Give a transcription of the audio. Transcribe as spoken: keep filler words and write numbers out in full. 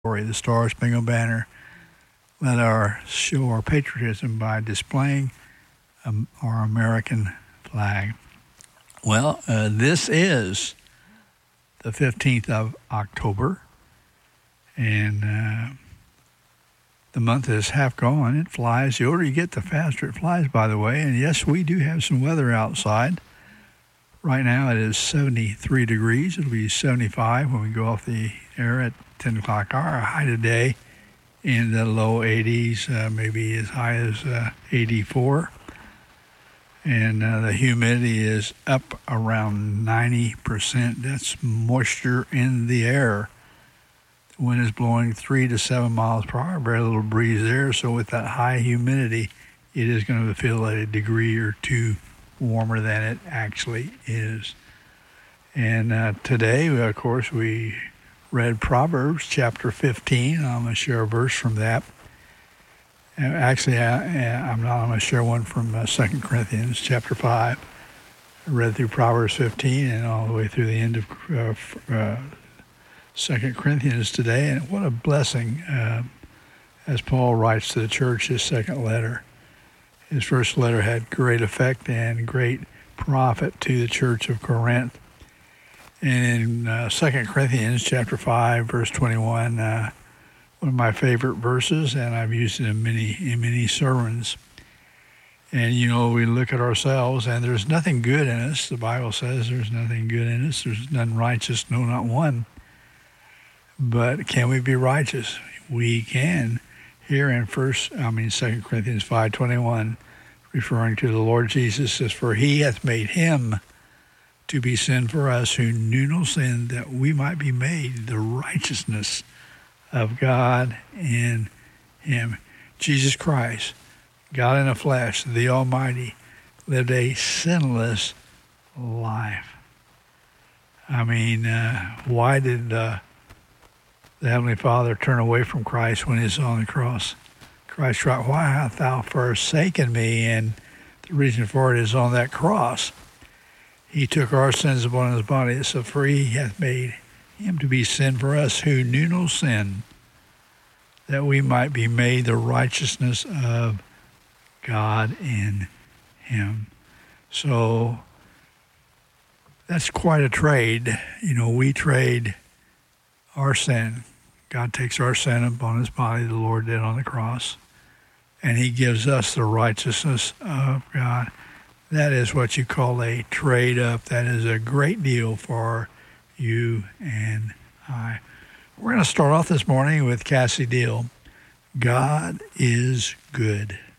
glory, the Star Spangled Banner. Let our show our patriotism by displaying um, our American flag. Well, uh, this is the fifteenth of October, and uh, the month is half gone. It flies. The older you get, the faster it flies, by the way. And yes, we do have some weather outside. Right now it is seventy-three degrees. It'll be seventy-five when we go off the air at ten o'clock. Our high today in the low eighties, uh, maybe as high as uh, eighty-four. And uh, the humidity is up around ninety percent. That's moisture in the air. The wind is blowing three to seven miles per hour, very little breeze there. So with that high humidity, it is going to feel a degree or two warmer than it actually is. And uh, today, of course, we read Proverbs chapter fifteen. I'm going to share a verse from that. Actually, I, I'm not. I'm going to share one from uh, Second Corinthians chapter five. I read through Proverbs fifteen and all the way through the end of uh, uh, Second Corinthians today. And what a blessing, uh, as Paul writes to the church, his second letter. His first letter had great effect and great profit to the church of Corinth. And in uh, Second Corinthians chapter five, verse twenty-one, uh, one of my favorite verses, and I've used it in many in many sermons. And, you know, we look at ourselves, and there's nothing good in us. The Bible says there's nothing good in us. There's none righteous, no, not one. But can we be righteous? We can. Here in first, I mean, Second Corinthians five twenty-one, referring to the Lord Jesus, says, "For he hath made him to be sin for us who knew no sin, that we might be made the righteousness of God in him." Jesus Christ, God in the flesh, the Almighty, lived a sinless life. I mean, uh, why did uh, the Heavenly Father turn away from Christ when he was on the cross? Christ cried, "Why hast thou forsaken me?" And the reason for it is on that cross. He took our sins upon his body, so for he hath made him to be sin for us who knew no sin, that we might be made the righteousness of God in him. So that's quite a trade. You know, we trade our sin. God takes our sin upon his body, the Lord did on the cross, and he gives us the righteousness of God. That is what you call a trade-up. That is a great deal for you and I. We're going to start off this morning with Cassie Deal. God is good.